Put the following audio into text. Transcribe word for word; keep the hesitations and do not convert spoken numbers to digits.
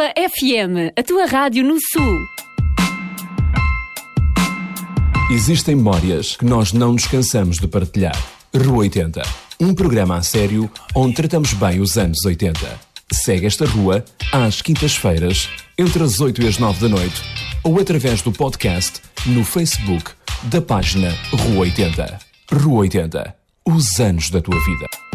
Lisboa F M, a tua rádio no Sul. Existem memórias que nós não nos cansamos de partilhar. Rua oitenta, um programa a sério onde tratamos bem os anos oitenta. Segue esta rua às quintas-feiras, entre as oito e as nove da noite, ou através do podcast no Facebook da página Rua oitenta. Rua oitenta, os anos da tua vida.